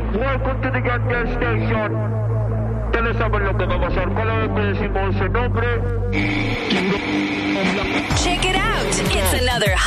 Welcome to the Gun Gas Station. Telesaban lo que va a pasar. ¿Cuál es su nombre?